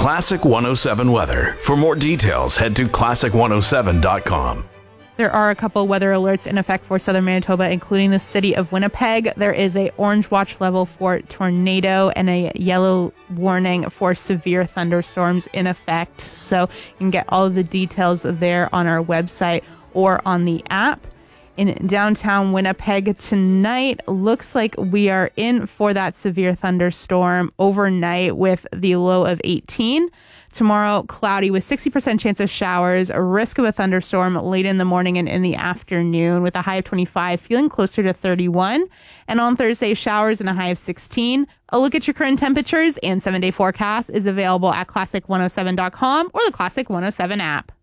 Classic 107 weather. For more details, head to classic107.com. There are a couple weather alerts in effect for southern Manitoba, including the city of Winnipeg. There is a orange watch level for tornado and a yellow warning for severe thunderstorms in effect. So you can get all of the details there on our website or on the app. In downtown Winnipeg tonight, looks like we are in for that severe thunderstorm overnight with the low of 18. Tomorrow, cloudy with 60% chance of showers, a risk of a thunderstorm late in the morning and in the afternoon with a high of 25, feeling closer to 31. And on Thursday, showers and a high of 16. A look at your current temperatures and 7-day forecast is available at classic107.com or the Classic 107 app.